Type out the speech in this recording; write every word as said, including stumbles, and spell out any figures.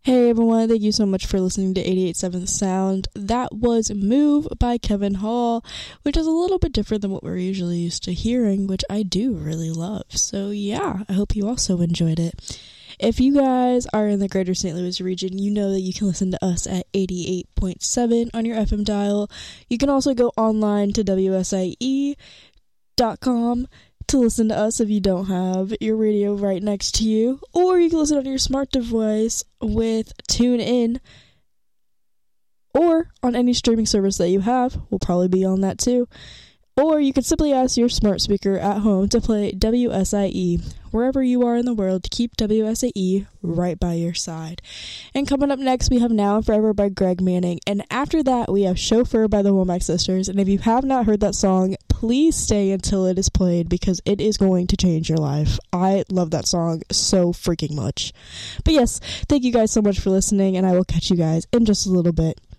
Hey everyone, thank you so much for listening to eighty-eight point seven Sound. That was Move by Kevin Hall, which is a little bit different than what we're usually used to hearing, which I do really love. So yeah, I hope you also enjoyed it. If you guys are in the greater Saint Louis region, you know that you can listen to us at eighty-eight point seven on your F M dial. You can also go online to W S I E dot com to listen to us if you don't have your radio right next to you, or you can listen on your smart device with TuneIn, or on any streaming service that you have. We'll probably be on that too. Or you can simply ask your smart speaker at home to play W S I E wherever you are in the world, to keep W S I E right by your side. And coming up next, we have Now and Forever by Greg Manning. And after that, we have Chauffeur by the Womack Sisters. And if you have not heard that song, please stay until it is played, because it is going to change your life. I love that song so freaking much. But yes, thank you guys so much for listening, and I will catch you guys in just a little bit.